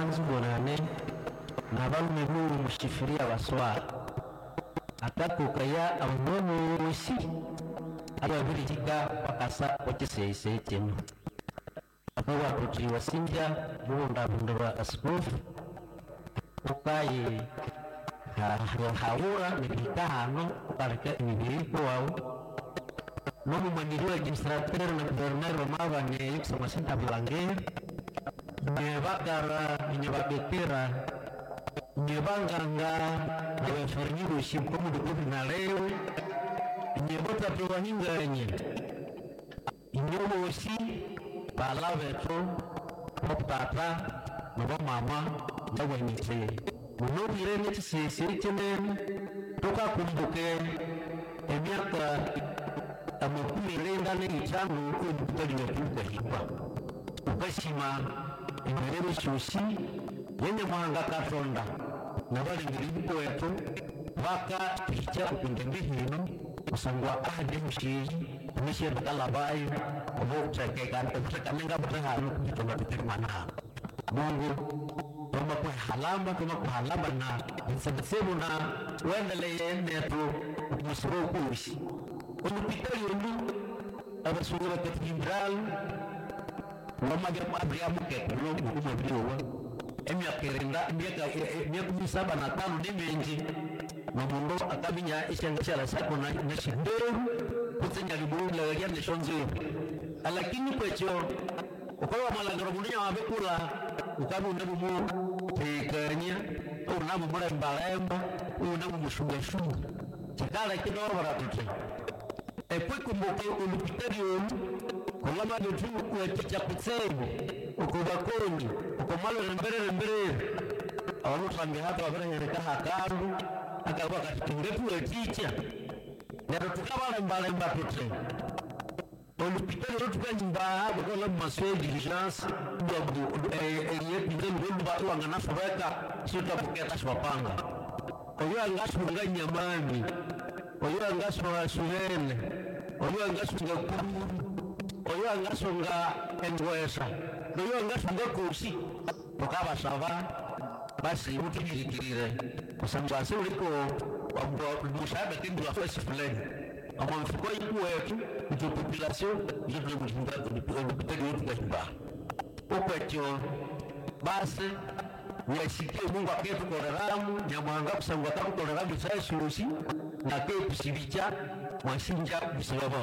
kanzu bonane na balume b'uru mushifiria baswara atakukaya amuno wisi ababiri kika bakasa okisese kino abawa kuti wasinja bunda bunda askofu ukaye hawura nikahano ukareka imibiri kwao nomu maniriwa administrateur na gouverneur mabane yusoma senta bulangere nyebakara nyebabetera nyebanganga abafarnyigo shimkomu dukubi na leo nyebota tuwahinganye inyobosi balaveto poptata mama ndawanyise munobire n'ekisese kinene tukakumbuke emyaka amakumi irenga n'itanu kw'edukutali nyakugahimba ukashima imbere y'ishyushyi yene muhanga katonda n'abalengeri b'ikwetu baka tuhikya ukunda mbihino usangwa ahadi mushizi umeshiye bakalabayo obo kutekanenga butahano kubitonda tuterimana Mungu kama kuhalamba na nsabasebu na uendeleye netu musiro kuishi unupitali undu abasuru bakatijimbralo wamaga abriamuke kulomu kumabiriwa emyaka 75 nimenji mamundo akabinya ishangishala sako na shideru kutsenya libula yane shonzo lakini kwecho ukawa malangaro munya wabekula ukabunda bumu tekanya unabu mura mbalemba unabu mushunga shunga chakala kidoro baratute kumbuke ulupitarium kulama dutu kuecha kutsebo ukubakoni ukomalo mbere abantu tsange hata wabere hakaru akawa katingetu eticha nero tukabala mbalemba tute olupitali rutukanyimba bukola maswe diligence ndio batu wanganafureka sita kuketa shwapanga oyo angashunga nyamani oyo angashunga shulene oyo angashunga kuru oyo angashunga engwesa oyo angashunga kursi tukaba sava basi utumirikirire kusanga se uliko mushabe kindu la fasi fulani ama mfuko wetu ndio population ndio mjinga kupitali wetu kwa nyumba ukwecho basi wasikie Mungu aketu koreramu nyamwanga kusanga tamu koreramu sai shurusi na ke kusibicha mwasinja bisababa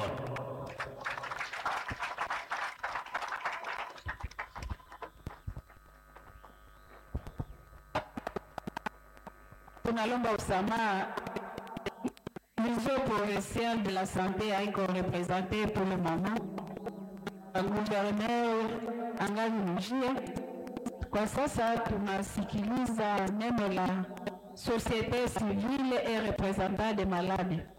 tunalomba usamaha. Niveau provincial de la santé a été représenté pour le moment. Le gouverneur angali mjia. Kwa sasa tunasikiliza neno la société civile et représentant des malades.